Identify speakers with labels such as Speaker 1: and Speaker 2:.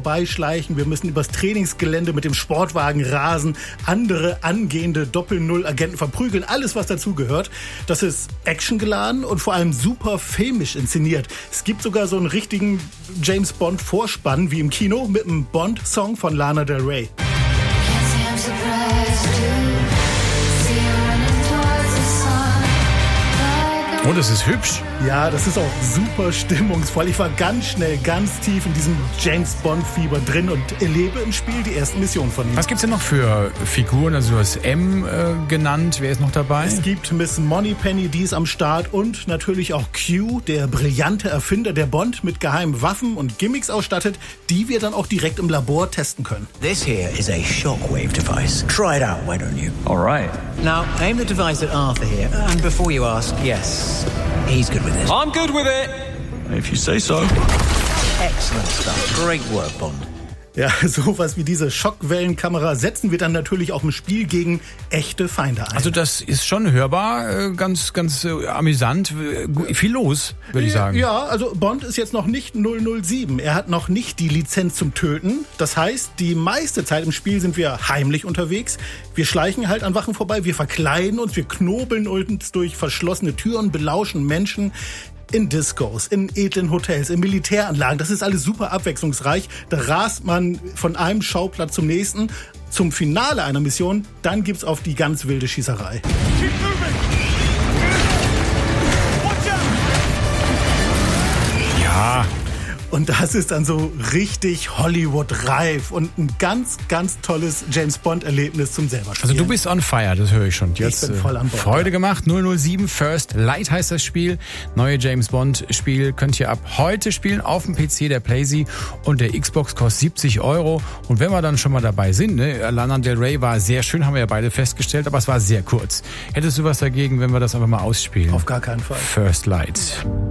Speaker 1: vorbeischleichen, wir müssen übers Trainingsgelände mit dem Sportwagen rasen, andere angehende Doppel-Null-Agenten verprügeln, alles was dazugehört. Das ist actiongeladen und vor allem super filmisch inszeniert. Es gibt sogar so einen richtigen James-Bond-Vorspann wie im Kino mit einem Bond-Song von Lana Del Rey.
Speaker 2: Oh, das ist hübsch.
Speaker 1: Ja, das ist auch super stimmungsvoll. Ich war ganz schnell, ganz tief in diesem James-Bond-Fieber drin und erlebe im Spiel die ersten Missionen von ihm.
Speaker 2: Was gibt's denn noch für Figuren? Also du hast M genannt. Wer ist noch dabei?
Speaker 1: Es gibt Miss Moneypenny, die ist am Start und natürlich auch Q, der brillante Erfinder, der Bond mit geheimen Waffen und Gimmicks ausstattet, die wir dann auch direkt im Labor testen können.
Speaker 3: This here is a shockwave device. Try it out, why don't you?
Speaker 4: All right.
Speaker 3: Now, aim the device at Arthur here, and before you ask, yes, he's good with it.
Speaker 4: I'm good with it. If you say so.
Speaker 3: Excellent stuff. Great work, Bond.
Speaker 1: Ja, sowas wie diese Schockwellenkamera setzen wir dann natürlich auch im Spiel gegen echte Feinde ein.
Speaker 2: Also das ist schon hörbar, ganz amüsant, viel los, würde ich sagen.
Speaker 1: Ja, also Bond ist jetzt noch nicht 007. Er hat noch nicht die Lizenz zum Töten. Das heißt, die meiste Zeit im Spiel sind wir heimlich unterwegs. Wir schleichen halt an Wachen vorbei, wir verkleiden uns, wir knobeln uns durch verschlossene Türen, belauschen Menschen. In Discos, in edlen Hotels, in Militäranlagen. Das ist alles super abwechslungsreich. Da rast man von einem Schauplatz zum nächsten. Zum Finale einer Mission, dann gibt's auf die ganz wilde Schießerei.
Speaker 2: Ja.
Speaker 1: Und das ist dann so richtig Hollywood-reif und ein ganz, ganz tolles James-Bond-Erlebnis zum selber spielen.
Speaker 2: Also du bist on fire, das höre ich schon. Jetzt,
Speaker 1: ich bin voll an Bord.
Speaker 2: Freude gemacht, 007 First Light heißt das Spiel. Neue James-Bond-Spiel könnt ihr ab heute spielen auf dem PC der PlayZ und der Xbox kostet 70 €. Und wenn wir dann schon mal dabei sind, ne, Lana Del Rey war sehr schön, haben wir ja beide festgestellt, aber es war sehr kurz. Hättest du was dagegen, wenn wir das einfach mal ausspielen?
Speaker 1: Auf gar keinen Fall.
Speaker 2: First Light.